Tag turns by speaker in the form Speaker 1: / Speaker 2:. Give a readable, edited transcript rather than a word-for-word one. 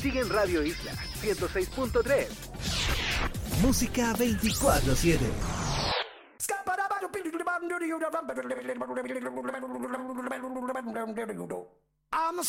Speaker 1: Sigue en Radio Isla 106.3.
Speaker 2: Música 24/7.
Speaker 3: I'm a